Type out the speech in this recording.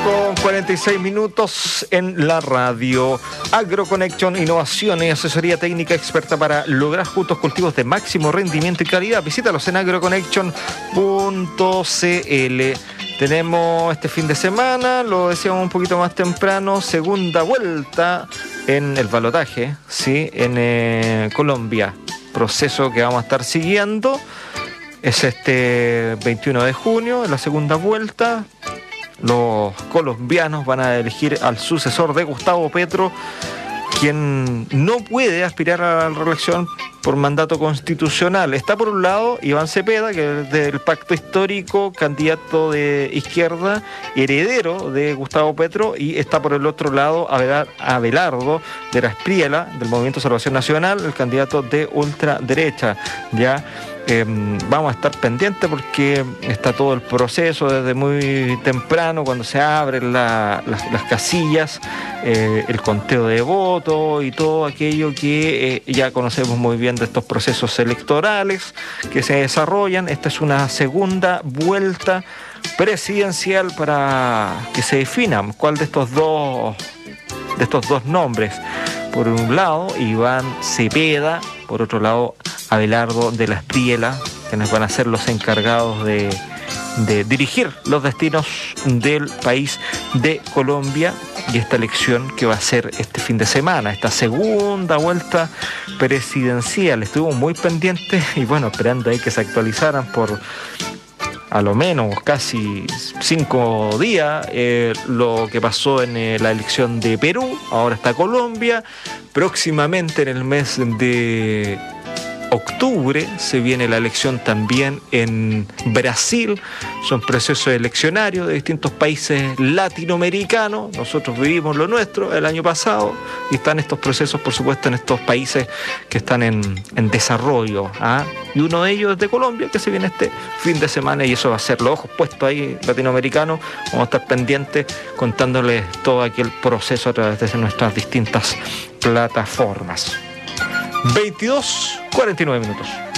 Con 46 minutos en la radio. AgroConnection, innovación y asesoría técnica experta para lograr juntos cultivos de máximo rendimiento y calidad. Visítalos en agroconnection.cl. Tenemos este fin de semana, lo decíamos un poquito más temprano, segunda vuelta en el balotaje, ¿sí? En Colombia. Proceso que vamos a estar siguiendo. Es este 21 de junio, en la segunda vuelta. Los colombianos van a elegir al sucesor de Gustavo Petro, quien no puede aspirar a la reelección por mandato constitucional. Está por un lado Iván Cepeda, que es del Pacto Histórico, candidato de izquierda, heredero de Gustavo Petro, y está por el otro lado Abelardo de la Espriella, del Movimiento de Salvación Nacional, el candidato de ultraderecha. Ya vamos a estar pendientes porque está todo el proceso desde muy temprano, cuando se abren las casillas, el conteo de votos y todo aquello que ya conocemos muy bien de estos procesos electorales que se desarrollan. Esta es una segunda vuelta presidencial para que se definan cuál de estos dos nombres. Por un lado, Iván Cepeda, por otro lado, Abelardo de la Espriella, quienes van a ser los encargados de dirigir los destinos del país de Colombia, y esta elección que va a ser este fin de semana, esta segunda vuelta presidencial. Estuvimos muy pendientes y bueno, esperando ahí que se actualizaran por a lo menos casi 5 días lo que pasó en la elección de Perú. Ahora está Colombia. Próximamente en el mes de octubre se viene la elección también en Brasil. Son procesos eleccionarios de distintos países latinoamericanos. Nosotros vivimos lo nuestro el año pasado y están estos procesos, por supuesto, en estos países que están en desarrollo, ¿ah? Y uno de ellos es de Colombia, que se viene este fin de semana, y eso va a ser los ojos puestos ahí latinoamericanos. Vamos a estar pendientes contándoles todo aquel proceso a través de nuestras distintas plataformas. 22:49 minutos.